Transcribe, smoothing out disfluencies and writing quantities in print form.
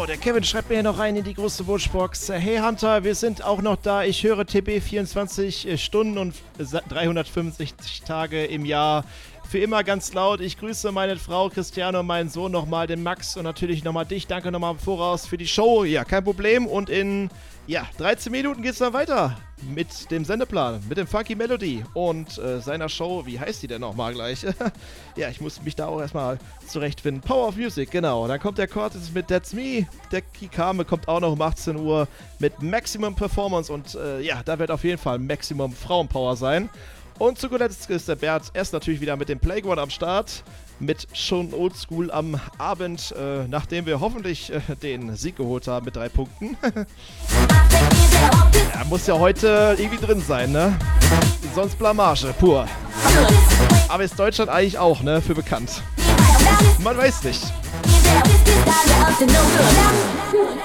der Kevin schreibt mir hier noch rein in die große Wunschbox. Hey Hunter, wir sind auch noch da. Ich höre TB 24 Stunden und 365 Tage im Jahr. Für immer ganz laut. Ich grüße meine Frau Christiane und meinen Sohn nochmal, den Max und natürlich nochmal dich. Danke nochmal im Voraus für die Show. Ja, kein Problem. Und in 13 Minuten geht's dann weiter mit dem Sendeplan, mit dem Funky Melody und seiner Show. Wie heißt die denn nochmal gleich? Ja, ich muss mich da auch erstmal zurechtfinden. Power of Music, genau. Dann kommt der Cortis mit That's Me. Der Kikame kommt auch noch um 18 Uhr mit Maximum Performance und da wird auf jeden Fall Maximum Frauenpower sein. Und zu guter Letzt ist der Bert erst natürlich wieder mit dem Playground am Start, mit schon Oldschool am Abend, nachdem wir hoffentlich den Sieg geholt haben mit 3 Punkten. Ja, muss ja heute irgendwie drin sein, ne? Sonst Blamage, pur. Aber ist Deutschland eigentlich auch, ne, für bekannt. Man weiß nicht.